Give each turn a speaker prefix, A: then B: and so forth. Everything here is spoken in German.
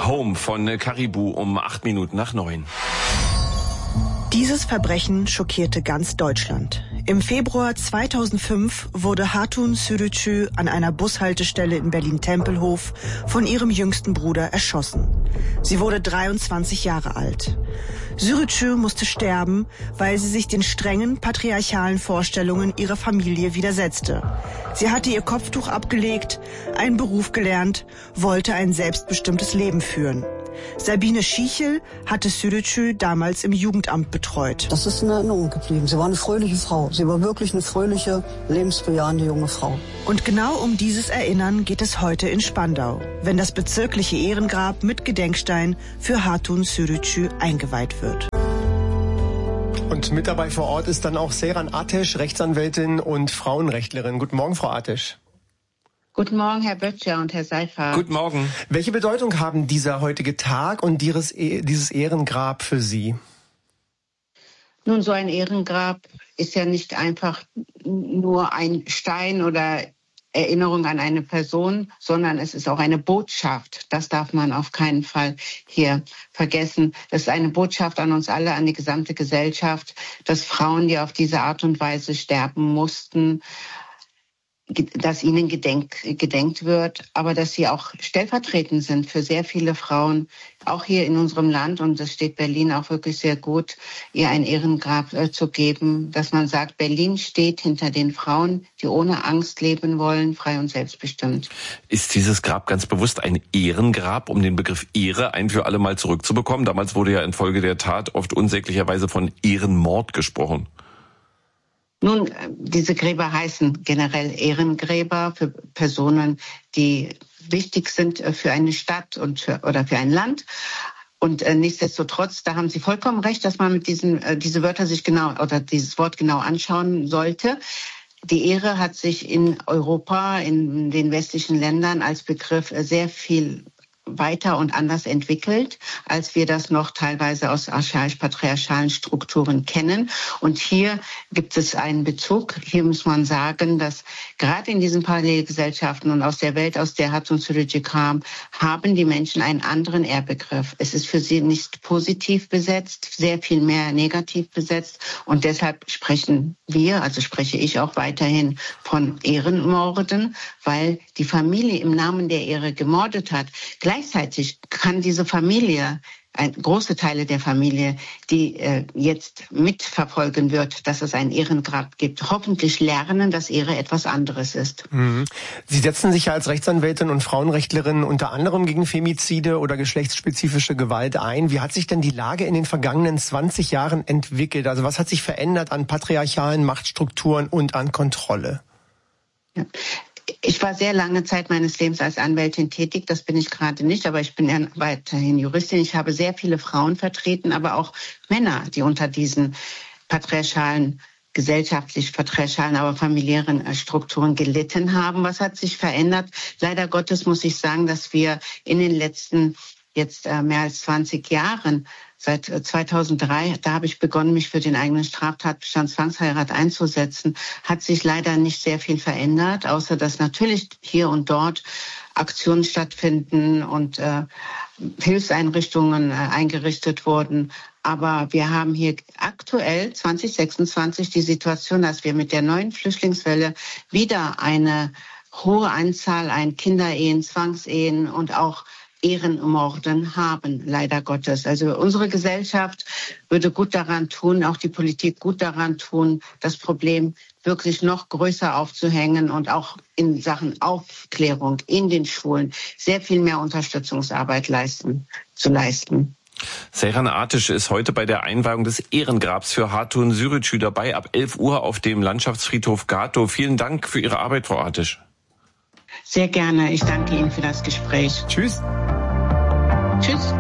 A: Home von Caribou um 8:08.
B: Dieses Verbrechen schockierte ganz Deutschland. Im Februar 2005 wurde Hatun Sürücü an einer Bushaltestelle in Berlin-Tempelhof von ihrem jüngsten Bruder erschossen. Sie wurde 23 Jahre alt. Sürücü musste sterben, weil sie sich den strengen patriarchalen Vorstellungen ihrer Familie widersetzte. Sie hatte ihr Kopftuch abgelegt, einen Beruf gelernt, wollte ein selbstbestimmtes Leben führen. Sabine Schichel hatte Sürücü damals im Jugendamt betreut.
C: Das ist in Erinnerung geblieben. Sie war eine fröhliche Frau. Sie war wirklich eine fröhliche, lebensbejahende junge Frau.
B: Und genau um dieses Erinnern geht es heute in Spandau, wenn das bezirkliche Ehrengrab mit Gedenkstein für Hatun Sürücü eingeweiht wird.
D: Und mit dabei vor Ort ist dann auch Seyran Ateş, Rechtsanwältin und Frauenrechtlerin. Guten Morgen, Frau Ateş.
E: Guten Morgen, Herr Böttcher und Herr Seifert.
A: Guten Morgen.
D: Welche Bedeutung haben dieser heutige Tag und dieses Ehrengrab für Sie?
E: Nun, so ein Ehrengrab ist ja nicht einfach nur ein Stein oder Erinnerung an eine Person, sondern es ist auch eine Botschaft. Das darf man auf keinen Fall hier vergessen. Es ist eine Botschaft an uns alle, an die gesamte Gesellschaft, dass Frauen, die auf diese Art und Weise sterben mussten, dass ihnen gedenkt wird, aber dass sie auch stellvertretend sind für sehr viele Frauen, auch hier in unserem Land. Und es steht Berlin auch wirklich sehr gut, ihr ein Ehrengrab zu geben, dass man sagt, Berlin steht hinter den Frauen, die ohne Angst leben wollen, frei und selbstbestimmt.
A: Ist dieses Grab ganz bewusst ein Ehrengrab, um den Begriff Ehre ein für alle Mal zurückzubekommen? Damals wurde ja infolge der Tat oft unsäglicherweise von Ehrenmord gesprochen.
E: Nun, diese Gräber heißen generell Ehrengräber für Personen, die wichtig sind für eine Stadt oder für ein Land. Und nichtsdestotrotz, da haben Sie vollkommen recht, dass man mit diese Wörter sich dieses Wort genau anschauen sollte. Die Ehre hat sich in Europa, in den westlichen Ländern als Begriff sehr viel weiter und anders entwickelt, als wir das noch teilweise aus archaisch-patriarchalen Strukturen kennen. Und hier gibt es einen Bezug. Hier muss man sagen, dass gerade in diesen Parallelgesellschaften und aus der Welt, aus der Hatun Sürücü kam, haben die Menschen einen anderen Ehrbegriff. Es ist für sie nicht positiv besetzt, sehr viel mehr negativ besetzt. Und deshalb sprechen wir, also spreche ich auch weiterhin von Ehrenmorden, weil die Familie im Namen der Ehre gemordet hat. Gleichzeitig kann diese Familie, große Teile der Familie, die jetzt mitverfolgen wird, dass es ein Ehrengrab gibt, hoffentlich lernen, dass Ehre etwas anderes ist.
D: Sie setzen sich ja als Rechtsanwältin und Frauenrechtlerin unter anderem gegen Femizide oder geschlechtsspezifische Gewalt ein. Wie hat sich denn die Lage in den vergangenen 20 Jahren entwickelt? Also was hat sich verändert an patriarchalen Machtstrukturen und an Kontrolle?
E: Ja. Ich war sehr lange Zeit meines Lebens als Anwältin tätig, das bin ich gerade nicht, aber ich bin ja weiterhin Juristin. Ich habe sehr viele Frauen vertreten, aber auch Männer, die unter diesen patriarchalen, gesellschaftlich patriarchalen, aber familiären Strukturen gelitten haben. Was hat sich verändert? Leider Gottes muss ich sagen, dass wir in den letzten jetzt mehr als 20 Jahren, seit 2003, da habe ich begonnen, mich für den eigenen Straftatbestand Zwangsheirat einzusetzen, hat sich leider nicht sehr viel verändert, außer dass natürlich hier und dort Aktionen stattfinden und Hilfseinrichtungen eingerichtet wurden. Aber wir haben hier aktuell 2026 die Situation, dass wir mit der neuen Flüchtlingswelle wieder eine hohe Anzahl an Kinderehen, Zwangsehen und auch Ehrenmorden haben, leider Gottes. Also unsere Gesellschaft würde gut daran tun, auch die Politik gut daran tun, das Problem wirklich noch größer aufzuhängen und auch in Sachen Aufklärung in den Schulen sehr viel mehr Unterstützungsarbeit zu leisten.
A: Seyran Ateş ist heute bei der Einweihung des Ehrengrabs für Hatun Sürücü dabei, ab 11 Uhr auf dem Landschaftsfriedhof Gatow. Vielen Dank für Ihre Arbeit, Frau Ateş.
E: Sehr gerne. Ich danke Ihnen für das Gespräch.
D: Tschüss.
E: Tschüss.